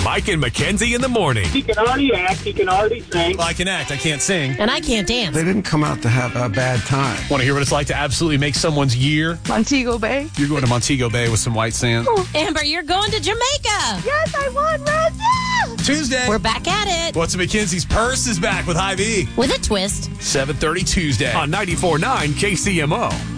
Mike and Mackenzie in the morning. He can already act. He can already sing. Well, I can act. I can't sing. And I can't dance. They didn't come out to have a bad time. Want to hear what it's like to absolutely make someone's year? Montego Bay. You're going to Montego Bay with some white sand. Amber, you're going to Jamaica. Yes, I won, Brazil. Tuesday. We're back at it. What's Mackenzie's Purse is back with Hy-Vee. With a twist. 7:30 Tuesday. On 94.9 KCMO.